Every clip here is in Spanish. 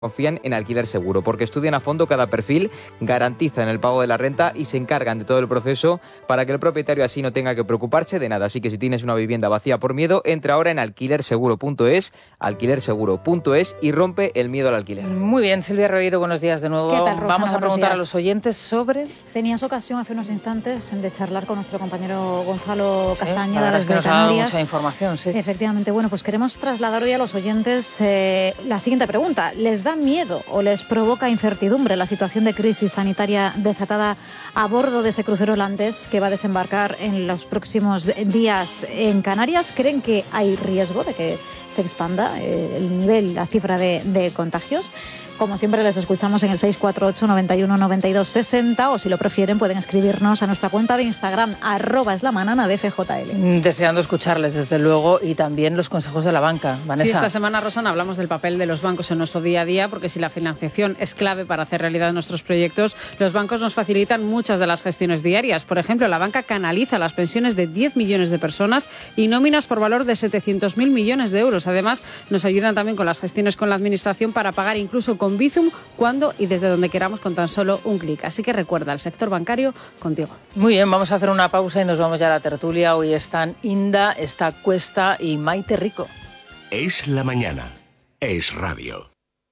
Confían en Alquiler Seguro, porque estudian a fondo cada perfil, garantizan el pago de la renta y se encargan de todo el proceso para que el propietario así no tenga que preocuparse de nada. Así que si tienes una vivienda vacía por miedo, entra ahora en alquilerseguro.es y rompe el miedo al alquiler. Muy bien, Silvia Regueiro, buenos días de nuevo. ¿Qué tal, Rosana? Vamos a preguntar a los oyentes sobre... Tenías ocasión hace unos instantes de charlar con nuestro compañero Gonzalo Castañeda desde desde nos ha dado Canarias. Mucha información, sí. Efectivamente. Bueno, pues queremos trasladar hoy a los oyentes la siguiente pregunta. ¿Les da miedo o les provoca incertidumbre la situación de crisis sanitaria desatada a bordo de ese crucero holandés que va a desembarcar en los próximos días en Canarias? ¿Creen que hay riesgo de que se expanda el nivel, la cifra de contagios? Como siempre, les escuchamos en el 648 91 92 60 o si lo prefieren pueden escribirnos a nuestra cuenta de Instagram @eslamanana de FJL. Deseando escucharles, desde luego, y también los consejos de la banca. Vanessa. Sí, esta semana, Rosana, hablamos del papel de los bancos en nuestro día a día, porque si la financiación es clave para hacer realidad nuestros proyectos, los bancos nos facilitan muchas de las gestiones diarias. Por ejemplo, la banca canaliza las pensiones de 10 millones de personas y nóminas por valor de 700.000 millones de euros. Además, nos ayudan también con las gestiones con la administración para pagar incluso con Bizum, cuando y desde donde queramos con tan solo un clic. Así que recuerda, el sector bancario contigo. Muy bien, vamos a hacer una pausa y nos vamos ya a la tertulia. Hoy están Inda, está Cuesta y Maite Rico. Es la mañana. Es radio.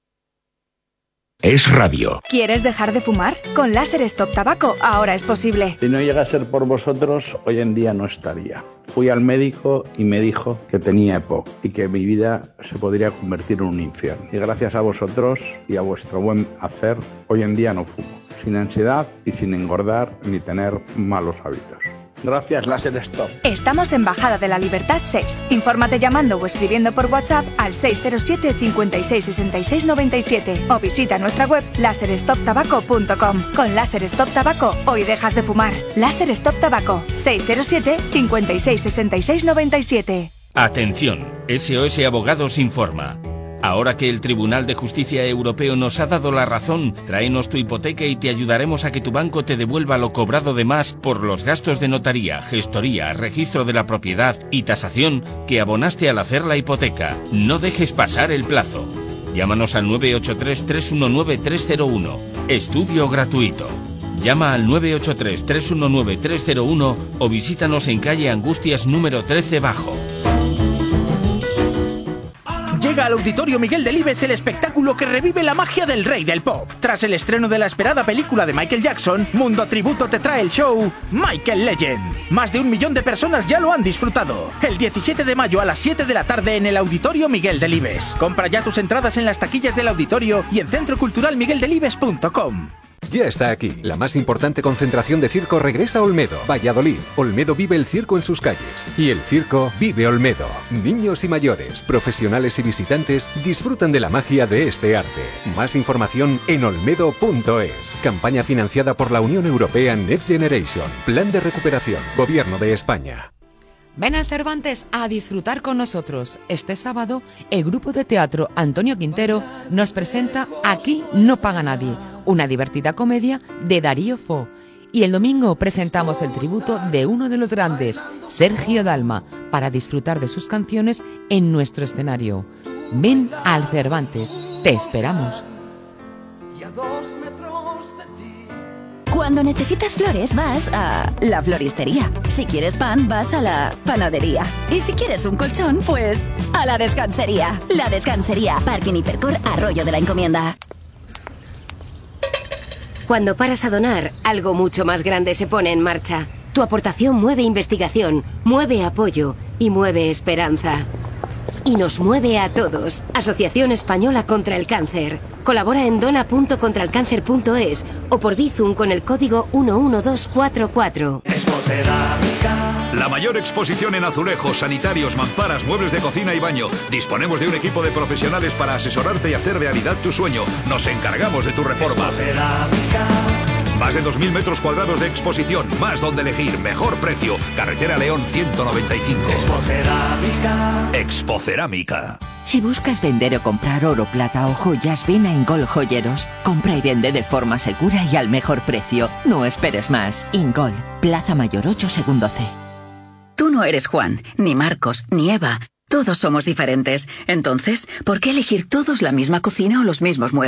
Es radio. ¿Quieres dejar de fumar? Con Láser Stop Tabaco ahora es posible. Si no llega a ser por vosotros, hoy en día no estaría. Fui al médico y me dijo que tenía EPOC y que mi vida se podría convertir en un infierno. Y gracias a vosotros y a vuestro buen hacer, hoy en día no fumo. Sin ansiedad y sin engordar ni tener malos hábitos. Gracias, Láser Stop. Estamos en Bajada de la Libertad 6. Infórmate llamando o escribiendo por WhatsApp al 607 56 66 97 o visita nuestra web laserstoptabaco.com. Con Láser Stop Tabaco, hoy dejas de fumar. Láser Stop Tabaco, 607 56 66 97. Atención, SOS Abogados informa. Ahora que el Tribunal de Justicia Europeo nos ha dado la razón, tráenos tu hipoteca y te ayudaremos a que tu banco te devuelva lo cobrado de más por los gastos de notaría, gestoría, registro de la propiedad y tasación que abonaste al hacer la hipoteca. No dejes pasar el plazo. Llámanos al 983-319-301. Estudio gratuito. Llama al 983-319-301 o visítanos en calle Angustias número 13 Bajo. Llega al Auditorio Miguel Delibes el espectáculo que revive la magia del rey del pop. Tras el estreno de la esperada película de Michael Jackson, Mundo Tributo te trae el show Michael Legend. Más de 1 millón de personas ya lo han disfrutado. El 17 de mayo a las 7 de la tarde en el Auditorio Miguel Delibes. Compra ya tus entradas en las taquillas del auditorio y en centroculturalmigueldelibes.com. Ya está aquí. La más importante concentración de circo regresa a Olmedo, Valladolid. Olmedo vive el circo en sus calles. Y el circo vive Olmedo. Niños y mayores, profesionales y visitantes disfrutan de la magia de este arte. Más información en olmedo.es. Campaña financiada por la Unión Europea Next Generation. Plan de recuperación. Gobierno de España. Ven al Cervantes a disfrutar con nosotros. Este sábado, el grupo de teatro Antonio Quintero nos presenta Aquí no paga nadie, una divertida comedia de Darío Fo. Y el domingo presentamos el tributo de uno de los grandes, Sergio Dalma, para disfrutar de sus canciones en nuestro escenario. Ven al Cervantes, te esperamos. Cuando necesitas flores vas a la floristería. Si quieres pan vas a la panadería. Y si quieres un colchón, pues a la descansería. La Descansería, Parking Hipercor, Arroyo de la Encomienda. Cuando paras a donar, algo mucho más grande se pone en marcha. Tu aportación mueve investigación, mueve apoyo y mueve esperanza. Y nos mueve a todos. Asociación Española contra el Cáncer. Colabora en dona.contraelcáncer.es o por Bizum con el código 11244. La mayor exposición en azulejos, sanitarios, mamparas, muebles de cocina y baño. Disponemos de un equipo de profesionales para asesorarte y hacer realidad tu sueño. Nos encargamos de tu reforma. Más de 2.000 metros cuadrados de exposición, más donde elegir, mejor precio. Carretera León 195. Expocerámica. Si buscas vender o comprar oro, plata o joyas, ven a Ingol Joyeros. Compra y vende de forma segura y al mejor precio. No esperes más. Ingol, Plaza Mayor 8, segundo C. Tú no eres Juan, ni Marcos, ni Eva. Todos somos diferentes. Entonces, ¿por qué elegir todos la misma cocina o los mismos muebles?